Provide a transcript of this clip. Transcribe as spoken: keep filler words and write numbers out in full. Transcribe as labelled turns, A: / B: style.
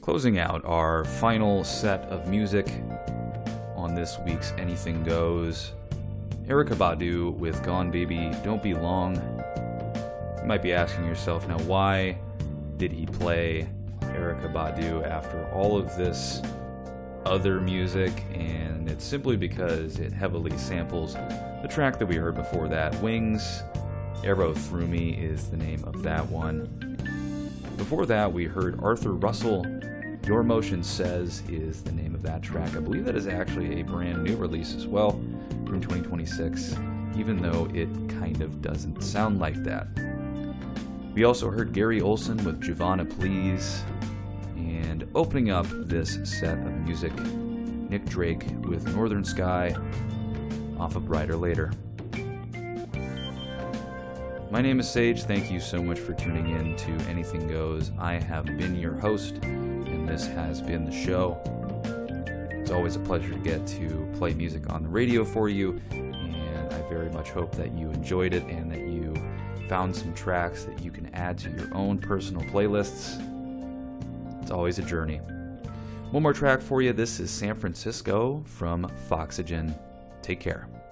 A: Closing out our final set of music on this week's Anything Goes, Erykah Badu with Gone Baby Don't Be Long. You might be asking yourself, now why did he play Erykah Badu after all of this other music? And it's simply because it heavily samples the track that we heard before that. Wings, Arrow Through Me is the name of that one. Before that, we heard Arthur Russell, Your Motion Says is the name of that track. I believe that is actually a brand new release as well from twenty twenty-six, even though it kind of doesn't sound like that. We also heard Gary Olson with Giovanna Please, and opening up this set of music, Nick Drake with Northern Sky off of Brighter Later. My name is Sage. Thank you so much for tuning in to Anything Goes. I have been your host, and this has been the show. It's always a pleasure to get to play music on the radio for you, and I very much hope that you enjoyed it and that you found some tracks that you can add to your own personal playlists. It's always a journey. One more track for you. This is San Francisco from Foxygen. Take care.